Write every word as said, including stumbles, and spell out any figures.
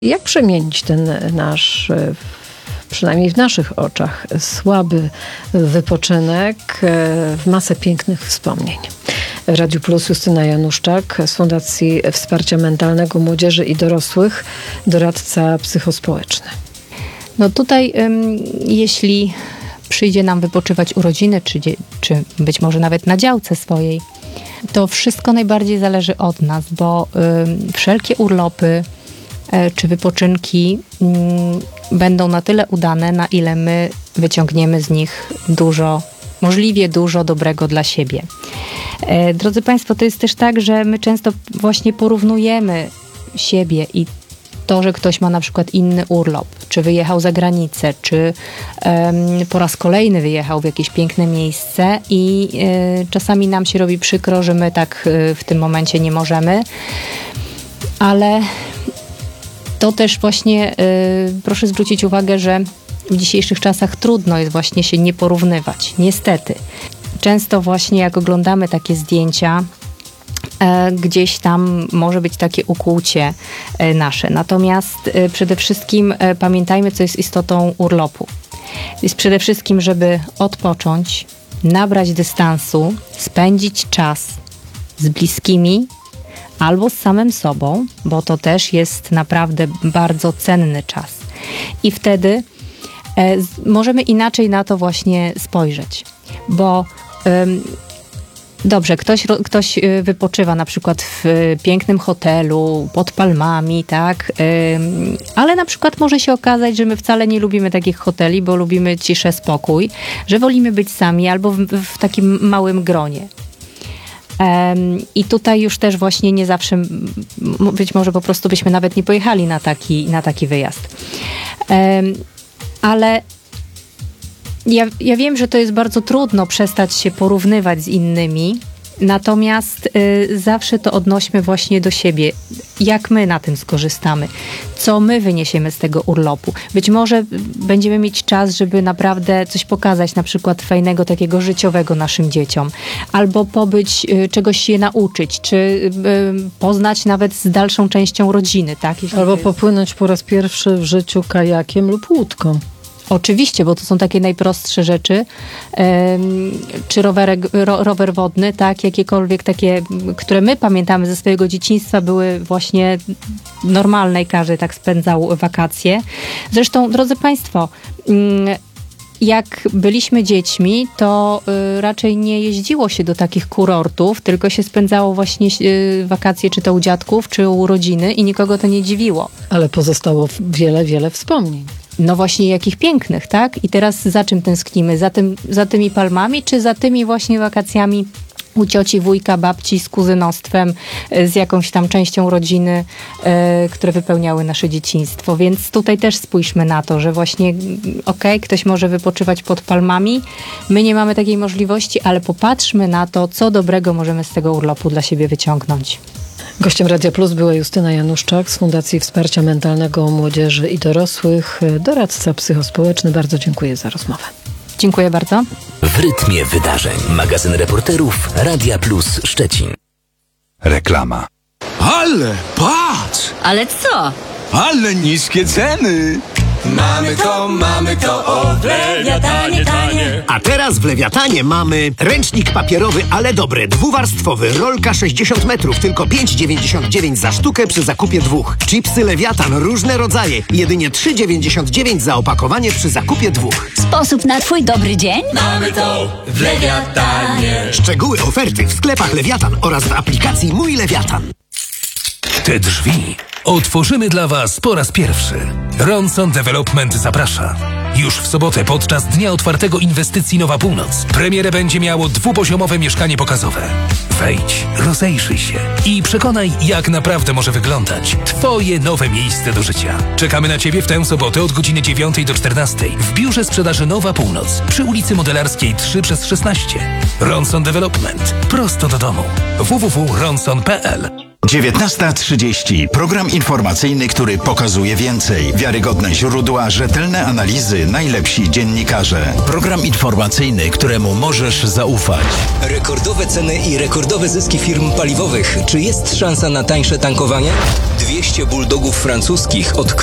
Jak przemienić ten nasz, przynajmniej w naszych oczach, słaby wypoczynek w masę pięknych wspomnień? W Radiu Plus Justyna Januszczak z Fundacji Wsparcia Mentalnego Młodzieży i Dorosłych, doradca psychospołeczny. No tutaj, ym, jeśli przyjdzie nam wypoczywać u rodziny, czy, czy być może nawet na działce swojej, to wszystko najbardziej zależy od nas, bo ym, wszelkie urlopy czy wypoczynki będą na tyle udane, na ile my wyciągniemy z nich dużo, możliwie dużo dobrego dla siebie. Drodzy Państwo, to jest też tak, że my często właśnie porównujemy siebie i to, że ktoś ma na przykład inny urlop, czy wyjechał za granicę, czy um, po raz kolejny wyjechał w jakieś piękne miejsce i y, czasami nam się robi przykro, że my tak y, w tym momencie nie możemy, ale to też właśnie y, proszę zwrócić uwagę, że w dzisiejszych czasach trudno jest właśnie się nie porównywać. Niestety. Często właśnie jak oglądamy takie zdjęcia, y, gdzieś tam może być takie ukłucie y, nasze. Natomiast y, przede wszystkim y, pamiętajmy, co jest istotą urlopu. Jest przede wszystkim, żeby odpocząć, nabrać dystansu, spędzić czas z bliskimi, albo z samym sobą, bo to też jest naprawdę bardzo cenny czas. I wtedy e, z, możemy inaczej na to właśnie spojrzeć. Bo ym, dobrze, ktoś, ktoś wypoczywa na przykład w pięknym hotelu, pod palmami, tak? Ym, ale na przykład może się okazać, że my wcale nie lubimy takich hoteli, bo lubimy ciszę, spokój, że wolimy być sami albo w, w takim małym gronie. I tutaj już też właśnie nie zawsze, być może po prostu byśmy nawet nie pojechali na taki, na taki wyjazd. Ale ja, ja wiem, że to jest bardzo trudno przestać się porównywać z innymi, natomiast y, zawsze to odnośmy właśnie do siebie. Jak my na tym skorzystamy? Co my wyniesiemy z tego urlopu? Być może będziemy mieć czas, żeby naprawdę coś pokazać, na przykład fajnego, takiego życiowego naszym dzieciom. Albo pobyć, y, czegoś się nauczyć, czy y, poznać nawet z dalszą częścią rodziny. Tak? Jeśli Albo jest... popłynąć po raz pierwszy w życiu kajakiem lub łódką. Oczywiście, bo to są takie najprostsze rzeczy, um, czy rowerek, ro, rower wodny, tak, jakiekolwiek takie, które my pamiętamy ze swojego dzieciństwa, były właśnie normalne i każdy tak spędzał wakacje. Zresztą, drodzy Państwo, jak byliśmy dziećmi, to y, raczej nie jeździło się do takich kurortów, tylko się spędzało właśnie y, wakacje czy to u dziadków, czy u rodziny i nikogo to nie dziwiło. Ale pozostało wiele, wiele wspomnień. No właśnie, jakich pięknych, tak? I teraz za czym tęsknimy? Za, tym, za tymi palmami, czy za tymi właśnie wakacjami u cioci, wujka, babci, z kuzynostwem, z jakąś tam częścią rodziny, e, które wypełniały nasze dzieciństwo. Więc tutaj też spójrzmy na to, że właśnie okej, okay, ktoś może wypoczywać pod palmami, my nie mamy takiej możliwości, ale popatrzmy na to, co dobrego możemy z tego urlopu dla siebie wyciągnąć. Gościem Radia Plus była Justyna Januszczak z Fundacji Wsparcia Mentalnego Młodzieży i Dorosłych, doradca psychospołeczny. Bardzo dziękuję za rozmowę. Dziękuję bardzo. W rytmie wydarzeń. Magazyn reporterów Radia Plus Szczecin. Reklama. Ale patrz! Ale co? Ale niskie ceny! Mamy to, mamy to, o w Lewiatanie tanie. A teraz w Lewiatanie mamy ręcznik papierowy, ale dobry, dwuwarstwowy, rolka sześćdziesiąt metrów, tylko pięć dziewięćdziesiąt dziewięć za sztukę przy zakupie dwóch. Chipsy Lewiatan, różne rodzaje, jedynie trzy dziewięćdziesiąt dziewięć za opakowanie przy zakupie dwóch. Sposób na twój dobry dzień? Mamy to w Lewiatanie. Szczegóły oferty w sklepach Lewiatan oraz w aplikacji Mój Lewiatan. Te drzwi otworzymy dla Was po raz pierwszy. Ronson Development zaprasza. Już w sobotę podczas Dnia Otwartego Inwestycji Nowa Północ premierę będzie miało dwupoziomowe mieszkanie pokazowe. Wejdź, rozejrzyj się i przekonaj, jak naprawdę może wyglądać Twoje nowe miejsce do życia. Czekamy na Ciebie w tę sobotę od godziny dziewiątej do czternastej w biurze sprzedaży Nowa Północ przy ulicy Modelarskiej trzy przez szesnaście. Ronson Development. Prosto do domu. w w w kropka ronson kropka p l dziewiętnasta trzydzieści. Program informacyjny, który pokazuje więcej. Wiarygodne źródła, rzetelne analizy, najlepsi dziennikarze. Program informacyjny, któremu możesz zaufać. Rekordowe ceny i rekordowe zyski firm paliwowych. Czy jest szansa na tańsze tankowanie? dwieście dwieście bulldogów francuskich od